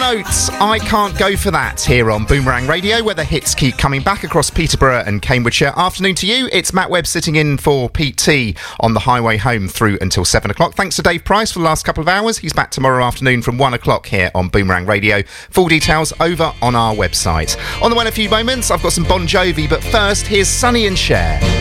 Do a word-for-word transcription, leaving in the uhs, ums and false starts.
Oates, I Can't Go For That, here on Boomerang Radio, where the hits keep coming back across Peterborough and Cambridgeshire. Afternoon to you, it's Matt Webb sitting in for Pete T on the highway home through until seven o'clock. Thanks to Dave Price for the last couple of hours. He's back tomorrow afternoon from one o'clock here on Boomerang Radio. Full details over on our website. On the way in a few moments, I've got some Bon Jovi, but first, here's Sonny and Cher.